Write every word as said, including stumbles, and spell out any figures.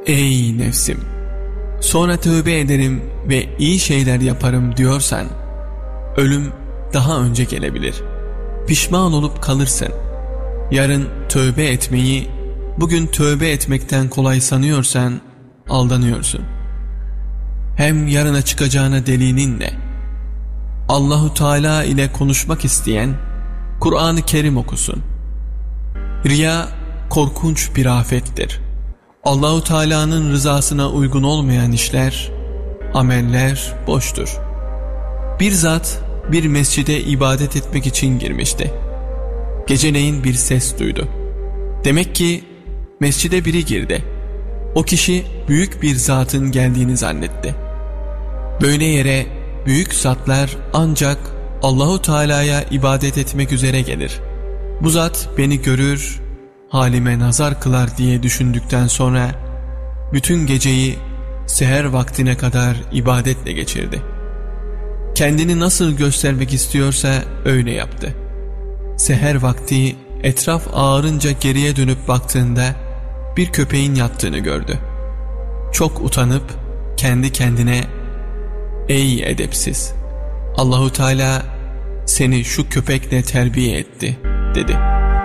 Ey nefsim! Sonra tövbe ederim ve iyi şeyler yaparım diyorsan, ölüm daha önce gelebilir. Pişman olup kalırsın. Yarın tövbe etmeyi, bugün tövbe etmekten kolay sanıyorsan, aldanıyorsun. Hem yarına çıkacağına delilin ne? Allahu Teala ile konuşmak isteyen, Kur'an-ı Kerim okusun. Riya korkunç bir afettir. Allahu Teala'nın rızasına uygun olmayan işler, ameller boştur. Bir zat bir mescide ibadet etmek için girmişti. Geceleyin bir ses duydu. Demek ki mescide biri girdi. O kişi büyük bir zatın geldiğini zannetti. Böyle yere büyük zatlar ancak Allahu Teala'ya ibadet etmek üzere gelir. Bu zat beni görür, halime nazar kılar diye düşündükten sonra bütün geceyi seher vaktine kadar ibadetle geçirdi. Kendini nasıl göstermek istiyorsa öyle yaptı. Seher vakti etraf ağarınca geriye dönüp baktığında bir köpeğin yattığını gördü. Çok utanıp kendi kendine "Ey edepsiz! Allahu Teala seni şu köpekle terbiye etti" dedi.